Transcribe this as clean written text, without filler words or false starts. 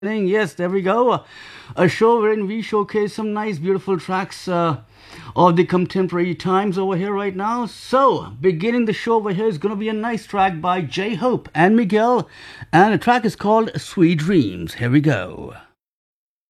Yes, there we go. A show wherein we showcase some nice, beautiful tracks of the contemporary times over here right now. So, beginning the show over here is going to be a nice track by J Hope and Miguel, and the track is called Sweet Dreams. Here we go.